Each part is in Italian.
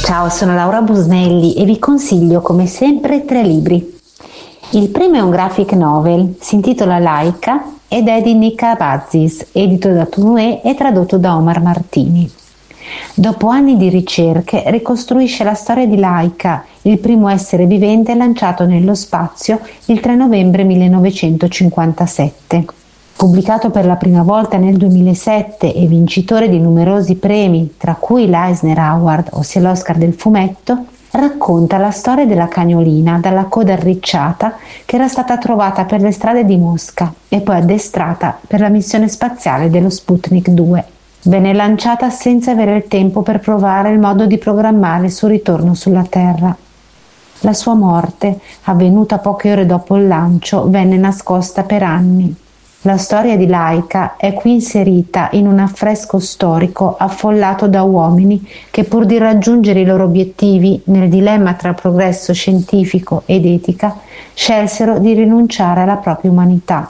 Ciao, sono Laura Busnelli e vi consiglio come sempre 3 libri. Il primo è un graphic novel, si intitola Laika ed è di Nika Abazis, edito da Tourneur e tradotto da Omar Martini. Dopo anni di ricerche ricostruisce la storia di Laika, il primo essere vivente lanciato nello spazio il 3 novembre 1957. Pubblicato per la prima volta nel 2007 e vincitore di numerosi premi, tra cui l'Eisner Award, ossia l'Oscar del fumetto, racconta la storia della cagnolina dalla coda arricciata che era stata trovata per le strade di Mosca e poi addestrata per la missione spaziale dello Sputnik 2. Venne lanciata senza avere il tempo per provare il modo di programmare il suo ritorno sulla Terra. La sua morte, avvenuta poche ore dopo il lancio, venne nascosta per anni. La storia di Laika è qui inserita in un affresco storico affollato da uomini che, pur di raggiungere i loro obiettivi nel dilemma tra progresso scientifico ed etica, scelsero di rinunciare alla propria umanità.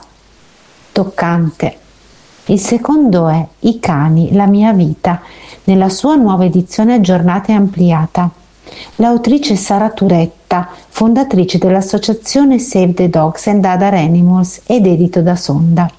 Toccante. Il secondo è I cani, la mia vita, nella sua nuova edizione aggiornata e ampliata. L'autrice Sara Turetta, fondatrice dell'associazione Save the Dogs and Other Animals ed edito da Sonda.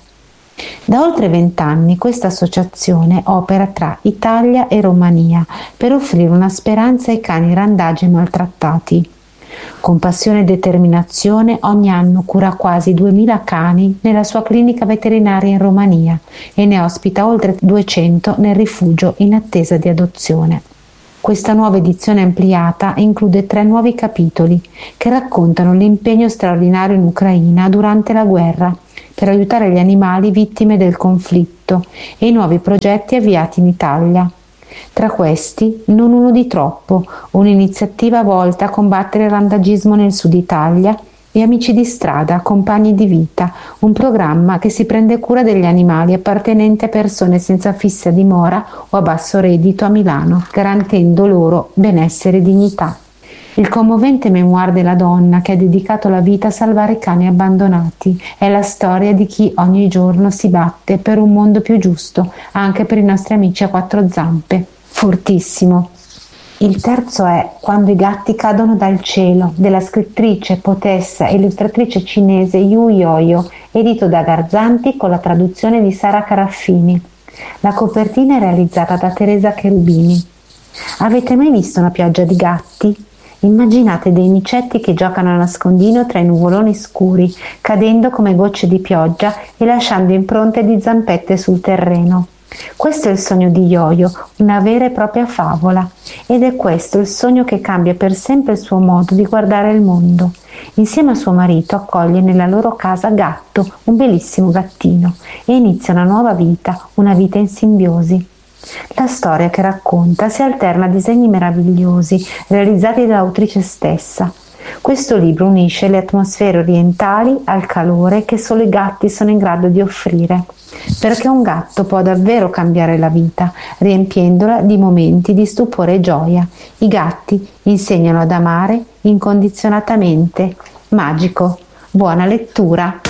Da oltre 20 anni questa associazione opera tra Italia e Romania per offrire una speranza ai cani randagi e maltrattati. Con passione e determinazione ogni anno cura quasi 2000 cani nella sua clinica veterinaria in Romania e ne ospita oltre 200 nel rifugio in attesa di adozione. Questa nuova edizione ampliata include 3 nuovi capitoli che raccontano l'impegno straordinario in Ucraina durante la guerra per aiutare gli animali vittime del conflitto e i nuovi progetti avviati in Italia. Tra questi, Non uno di troppo, un'iniziativa volta a combattere il randagismo nel Sud Italia, e Amici di strada, compagni di vita, un programma che si prende cura degli animali appartenenti a persone senza fissa dimora o a basso reddito a Milano, garantendo loro benessere e dignità. Il commovente memoir della donna che ha dedicato la vita a salvare i cani abbandonati è la storia di chi ogni giorno si batte per un mondo più giusto, anche per i nostri amici a 4 zampe. Fortissimo. Il terzo è Quando i gatti cadono dal cielo, della scrittrice, poetessa e illustratrice cinese Yu Yoyo, edito da Garzanti con la traduzione di Sara Caraffini. La copertina è realizzata da Teresa Cherubini. Avete mai visto una pioggia di gatti? Immaginate dei micetti che giocano a nascondino tra i nuvoloni scuri, cadendo come gocce di pioggia e lasciando impronte di zampette sul terreno. Questo è il sogno di Yoyo, una vera e propria favola, ed è questo il sogno che cambia per sempre il suo modo di guardare il mondo. Insieme a suo marito accoglie nella loro casa Gatto, un bellissimo gattino, e inizia una nuova vita, una vita in simbiosi. La storia che racconta si alterna a disegni meravigliosi realizzati dall'autrice stessa. Questo libro unisce le atmosfere orientali al calore che solo i gatti sono in grado di offrire, perché un gatto può davvero cambiare la vita, riempiendola di momenti di stupore e gioia. I gatti insegnano ad amare incondizionatamente. Magico. Buona lettura!